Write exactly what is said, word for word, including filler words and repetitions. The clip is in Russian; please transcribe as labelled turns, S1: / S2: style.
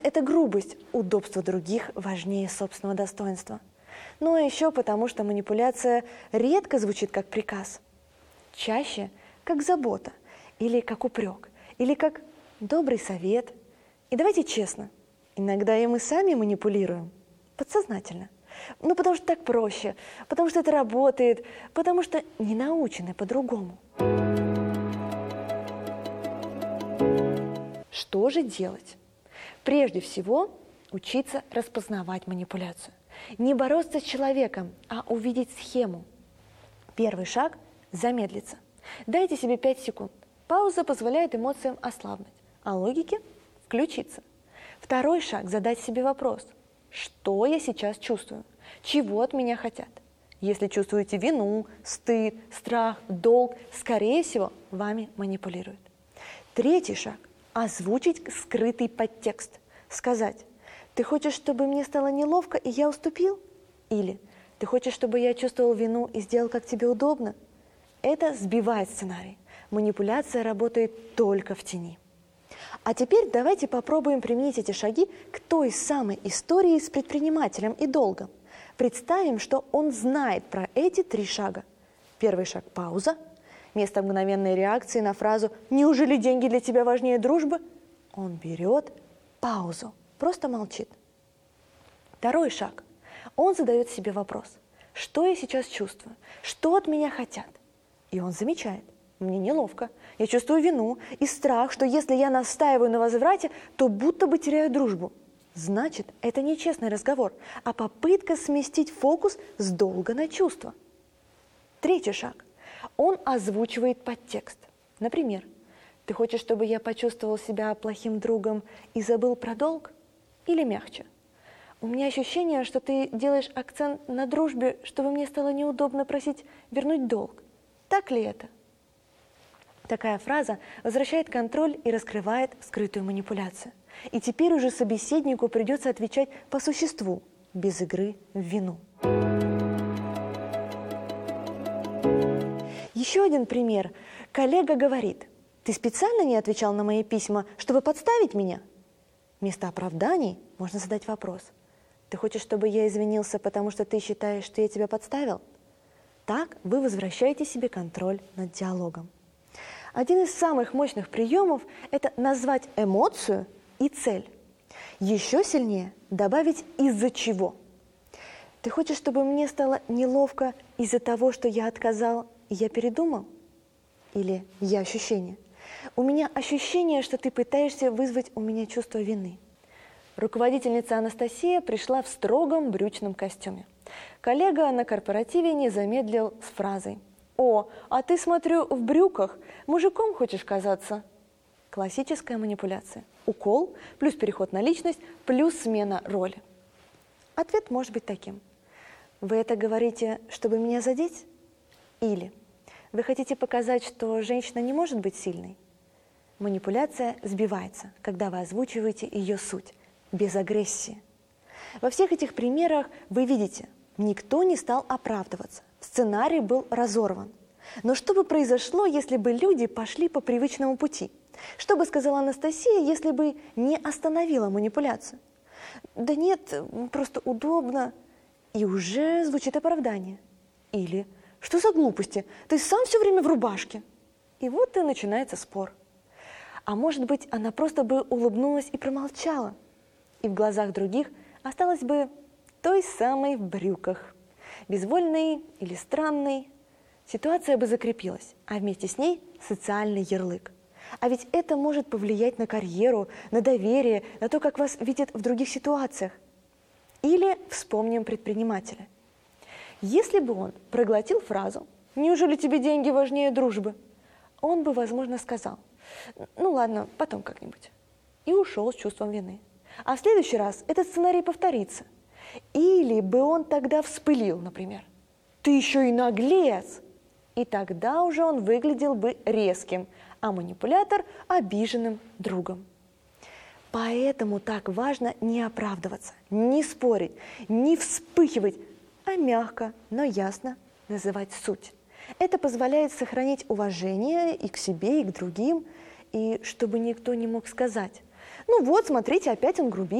S1: Это грубость, удобство других важнее собственного достоинства. Ну а еще потому, что манипуляция редко звучит как приказ. Чаще как забота, или как упрек, или как добрый совет. И давайте честно, иногда и мы сами манипулируем, подсознательно. Ну потому что так проще, потому что это работает, потому что не научены по-другому. Что же делать? Прежде всего, учиться распознавать манипуляцию. Не бороться с человеком, а увидеть схему. Первый шаг – замедлиться. Дайте себе пять секунд. Пауза позволяет эмоциям ослабнуть, а логике – включиться. Второй шаг – задать себе вопрос. Что я сейчас чувствую? Чего от меня хотят? Если чувствуете вину, стыд, страх, долг, скорее всего, вами манипулируют. Третий шаг – озвучить скрытый подтекст. Сказать: «Ты хочешь, чтобы мне стало неловко, и я уступил?» Или «Ты хочешь, чтобы я чувствовал вину и сделал, как тебе удобно?» Это сбивает сценарий. Манипуляция работает только в тени. А теперь давайте попробуем применить эти шаги к той самой истории с предпринимателем и долгом. Представим, что он знает про эти три шага. Первый шаг – пауза. Вместо мгновенной реакции на фразу «Неужели деньги для тебя важнее дружбы?» Он берет паузу, просто молчит. Второй шаг. Он задает себе вопрос: что я сейчас чувствую? Что от меня хотят? И он замечает: мне неловко, я чувствую вину и страх, что если я настаиваю на возврате, то будто бы теряю дружбу. Значит, это не честный разговор, а попытка сместить фокус с долга на чувства. Третий шаг. Он озвучивает подтекст. Например: «Ты хочешь, чтобы я почувствовал себя плохим другом и забыл про долг?» Или мягче: «У меня ощущение, что ты делаешь акцент на дружбе, чтобы мне стало неудобно просить вернуть долг. Так ли это?» Такая фраза возвращает контроль и раскрывает скрытую манипуляцию. И теперь уже собеседнику придется отвечать по существу, без игры в вину. Еще один пример. Коллега говорит: «Ты специально не отвечал на мои письма, чтобы подставить меня?» Вместо оправданий можно задать вопрос: «Ты хочешь, чтобы я извинился, потому что ты считаешь, что я тебя подставил?» Так вы возвращаете себе контроль над диалогом. Один из самых мощных приемов – это назвать эмоцию и цель. Еще сильнее добавить «из-за чего». «Ты хочешь, чтобы мне стало неловко из-за того, что я отказал, и я передумал?» Или «я ощущение». «У меня ощущение, что ты пытаешься вызвать у меня чувство вины». Руководительница Анастасия пришла в строгом брючном костюме. Коллега на корпоративе не замедлил с фразой: «О, а ты, смотрю, в брюках. Мужиком хочешь казаться?» Классическая манипуляция. Укол плюс переход на личность плюс смена роли. Ответ может быть таким: «Вы это говорите, чтобы меня задеть?» Или «Вы хотите показать, что женщина не может быть сильной?» Манипуляция сбивается, когда вы озвучиваете ее суть, без агрессии. Во всех этих примерах вы видите, никто не стал оправдываться, сценарий был разорван. Но что бы произошло, если бы люди пошли по привычному пути? Что бы сказала Анастасия, если бы не остановила манипуляцию? «Да нет, просто удобно». И уже звучит оправдание. Или «Что за глупости? Ты сам все время в рубашке». И вот и начинается спор. А может быть, она просто бы улыбнулась и промолчала. И в глазах других осталась бы той самой в брюках. Безвольной или странной. Ситуация бы закрепилась, а вместе с ней социальный ярлык. А ведь это может повлиять на карьеру, на доверие, на то, как вас видят в других ситуациях. Или вспомним предпринимателя. Если бы он проглотил фразу «Неужели тебе деньги важнее дружбы?», он бы, возможно, сказал: «Ну ладно, потом как-нибудь». И ушел с чувством вины. А в следующий раз этот сценарий повторится. Или бы он тогда вспылил, например: «Ты еще и наглец!» И тогда уже он выглядел бы резким, а манипулятор – обиженным другом. Поэтому так важно не оправдываться, не спорить, не вспыхивать, а мягко, но ясно называть суть. Это позволяет сохранить уважение и к себе, и к другим, и чтобы никто не мог сказать: Ну вот, смотрите, опять он грубит.